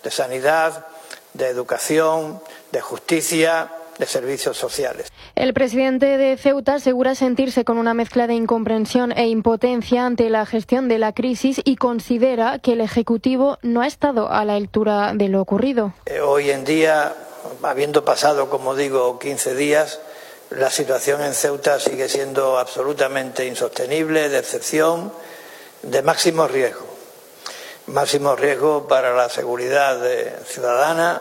de sanidad, de educación, de justicia, de servicios sociales. El presidente de Ceuta asegura sentirse con una mezcla de incomprensión e impotencia ante la gestión de la crisis y considera que el Ejecutivo no ha estado a la altura de lo ocurrido. Hoy en día, habiendo pasado, como digo, 15 días, la situación en Ceuta sigue siendo absolutamente insostenible, de excepción, de máximo riesgo. Máximo riesgo para la seguridad ciudadana,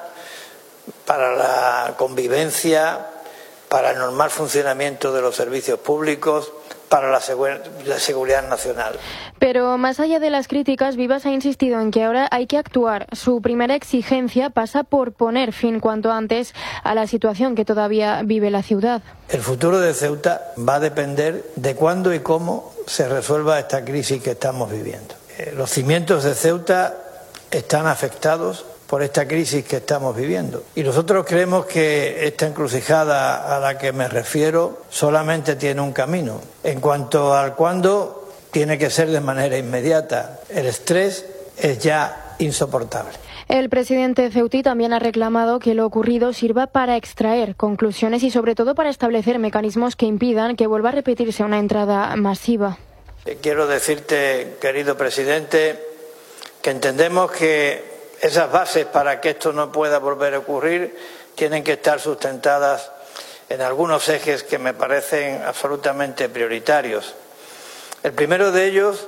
para la convivencia, para el normal funcionamiento de los servicios públicos, para la seguridad nacional. Pero más allá de las críticas, Vivas ha insistido en que ahora hay que actuar. Su primera exigencia pasa por poner fin cuanto antes a la situación que todavía vive la ciudad. El futuro de Ceuta va a depender de cuándo y cómo se resuelva esta crisis que estamos viviendo. Los cimientos de Ceuta están afectados por esta crisis que estamos viviendo. Y nosotros creemos que esta encrucijada a la que me refiero solamente tiene un camino. En cuanto al cuándo, tiene que ser de manera inmediata. El estrés es ya insoportable. El presidente ceutí también ha reclamado que lo ocurrido sirva para extraer conclusiones y sobre todo para establecer mecanismos que impidan que vuelva a repetirse una entrada masiva. Quiero decirte, querido presidente, que entendemos que esas bases para que esto no pueda volver a ocurrir tienen que estar sustentadas en algunos ejes que me parecen absolutamente prioritarios. El primero de ellos,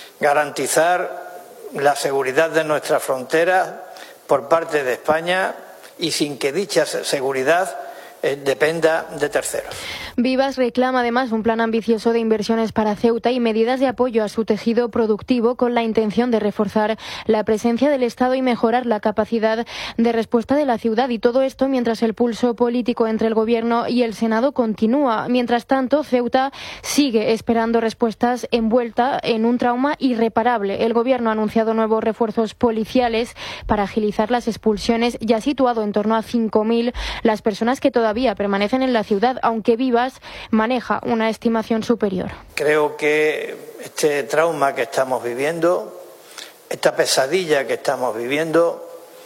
garantizar la seguridad de nuestras fronteras por parte de España y sin que dicha seguridad dependa de terceros. Vivas reclama además un plan ambicioso de inversiones para Ceuta y medidas de apoyo a su tejido productivo con la intención de reforzar la presencia del Estado y mejorar la capacidad de respuesta de la ciudad. Y todo esto mientras el pulso político entre el Gobierno y el Senado continúa. Mientras tanto, Ceuta sigue esperando respuestas envuelta en un trauma irreparable. El Gobierno ha anunciado nuevos refuerzos policiales para agilizar las expulsiones y ha situado en torno a 5.000 las personas que todavía permanecen en la ciudad, aunque Vivas maneja una estimación superior. Creo que este trauma que estamos viviendo, esta pesadilla que estamos viviendo,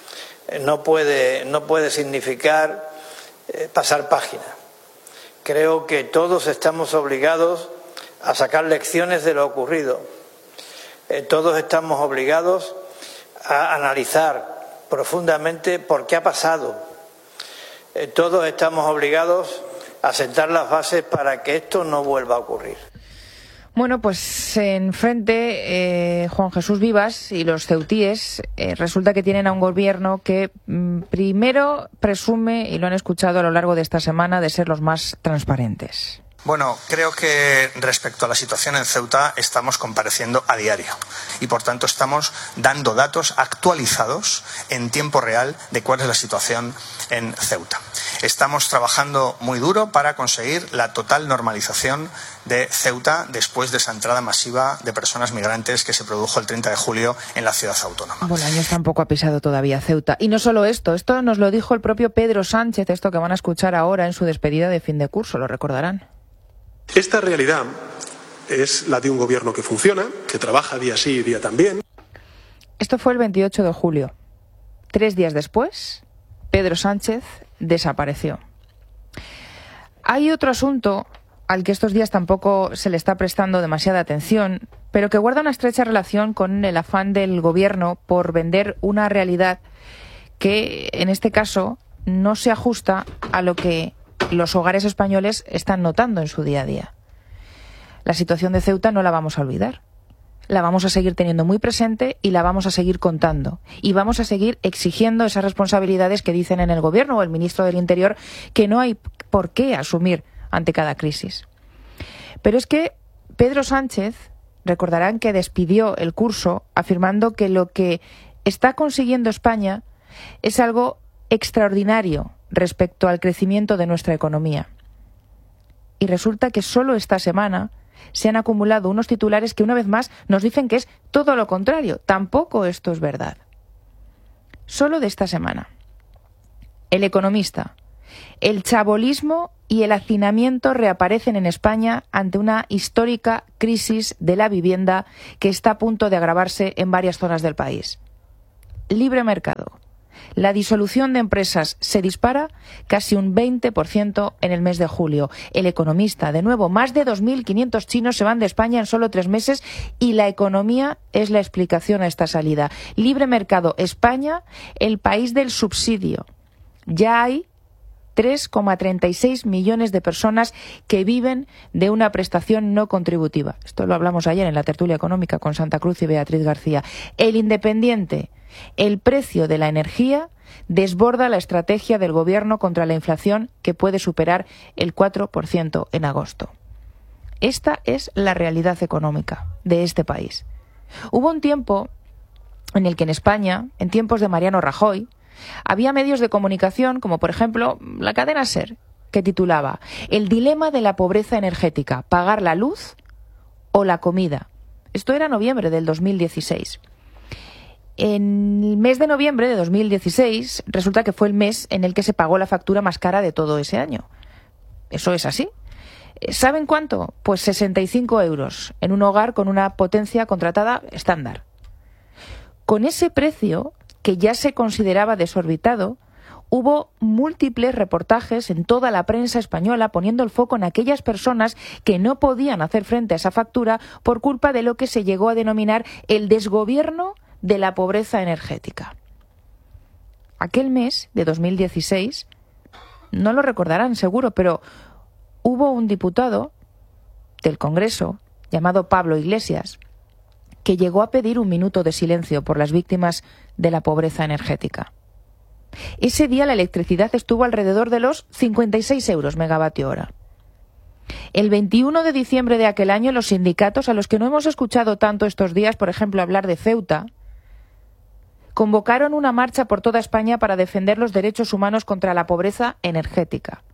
no puede significar pasar página. Creo que todos estamos obligados a sacar lecciones de lo ocurrido. Todos estamos obligados a analizar profundamente por qué ha pasado. Todos estamos obligados a sentar las bases para que esto no vuelva a ocurrir. Bueno, pues enfrente Juan Jesús Vivas y los ceutíes resulta que tienen a un gobierno que primero presume, y lo han escuchado a lo largo de esta semana, de ser los más transparentes. Bueno, creo que respecto a la situación en Ceuta estamos compareciendo a diario y por tanto estamos dando datos actualizados en tiempo real de cuál es la situación en Ceuta. Estamos trabajando muy duro para conseguir la total normalización de Ceuta después de esa entrada masiva de personas migrantes que se produjo el 30 de julio en la ciudad autónoma. Bolaños tampoco ha pisado todavía Ceuta. Y no solo esto nos lo dijo el propio Pedro Sánchez, esto que van a escuchar ahora en su despedida de fin de curso, lo recordarán. Esta realidad es la de un gobierno que funciona, que trabaja día sí y día también. Esto fue el 28 de julio. 3 días después, Pedro Sánchez desapareció. Hay otro asunto al que estos días tampoco se le está prestando demasiada atención, pero que guarda una estrecha relación con el afán del gobierno por vender una realidad que, en este caso, no se ajusta a lo que los hogares españoles están notando en su día a día. La situación de Ceuta no la vamos a olvidar. La vamos a seguir teniendo muy presente y la vamos a seguir contando. Y vamos a seguir exigiendo esas responsabilidades que dicen en el Gobierno o el ministro del Interior que no hay por qué asumir ante cada crisis. Pero es que Pedro Sánchez, recordarán que despidió el curso afirmando que lo que está consiguiendo España es algo extraordinario respecto al crecimiento de nuestra economía. Y resulta que solo esta semana se han acumulado unos titulares que una vez más nos dicen que es todo lo contrario. Tampoco esto es verdad. Solo de esta semana. El Economista. El chabolismo y el hacinamiento reaparecen en España ante una histórica crisis de la vivienda que está a punto de agravarse en varias zonas del país. Libre mercado. La disolución de empresas se dispara casi un 20% en el mes de julio. El Economista, de nuevo, más de 2.500 chinos se van de España en solo 3 meses y la economía es la explicación a esta salida. Libre mercado, España, el país del subsidio. Ya hay 3,36 millones de personas que viven de una prestación no contributiva. Esto lo hablamos ayer en la tertulia económica con Santa Cruz y Beatriz García. El Independiente. El precio de la energía desborda la estrategia del Gobierno contra la inflación, que puede superar el 4% en agosto. Esta es la realidad económica de este país. Hubo un tiempo en el que en España, en tiempos de Mariano Rajoy, había medios de comunicación, como por ejemplo la cadena SER, que titulaba "El dilema de la pobreza energética, pagar la luz o la comida". Esto era noviembre del 2016. En el mes de noviembre de 2016 resulta que fue el mes en el que se pagó la factura más cara de todo ese año. Eso es así. ¿Saben cuánto? Pues 65 euros en un hogar con una potencia contratada estándar. Con ese precio, que ya se consideraba desorbitado, hubo múltiples reportajes en toda la prensa española poniendo el foco en aquellas personas que no podían hacer frente a esa factura por culpa de lo que se llegó a denominar el desgobierno de la pobreza energética. Aquel mes de 2016, no lo recordarán seguro, pero hubo un diputado del Congreso llamado Pablo Iglesias que llegó a pedir 1 minuto de silencio por las víctimas de la pobreza energética. Ese día la electricidad estuvo alrededor de los 56 euros megavatio hora. El 21 de diciembre de aquel año, los sindicatos, a los que no hemos escuchado tanto estos días, por ejemplo, hablar de Ceuta, convocaron una marcha por toda España para defender los derechos humanos contra la pobreza energética.